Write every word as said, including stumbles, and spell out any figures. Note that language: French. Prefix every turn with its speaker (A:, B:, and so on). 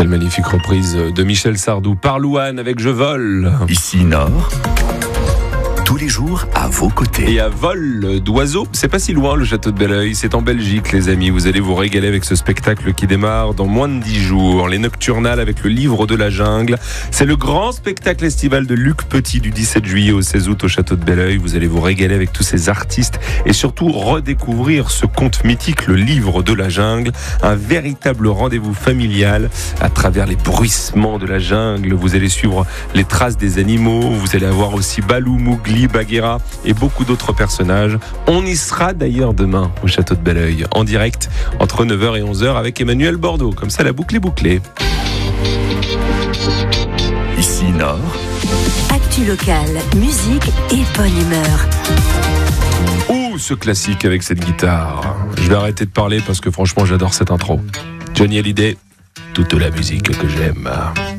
A: Quelle magnifique reprise de Michel Sardou par Louane avec Je vole.
B: Ici Nord, tous les jours à vos côtés.
A: Et à vol d'oiseaux, c'est pas si loin le château de Belleuil, c'est en Belgique les amis, vous allez vous régaler avec ce spectacle qui démarre dans moins de dix jours, les Nocturnales avec le livre de la jungle. C'est le grand spectacle estival de Luc Petit du dix-sept juillet au seize août au château de Belleuil. Vous allez vous régaler avec tous ces artistes et surtout redécouvrir ce conte mythique, le livre de la jungle, un véritable rendez-vous familial à travers les bruissements de la jungle. Vous allez suivre les traces des animaux, vous allez avoir aussi Balou, Mowgli, Bagheera et beaucoup d'autres personnages. On y sera d'ailleurs demain au château de Belleuil en direct entre neuf heures et onze heures avec Emmanuel Bordeaux. Comme ça, la boucle est bouclée.
B: Ici Nord,
C: Actu locale, musique et bonne humeur.
A: Ouh, ce classique avec cette guitare. Je vais arrêter de parler parce que franchement, j'adore cette intro. Johnny Hallyday, toute la musique que j'aime.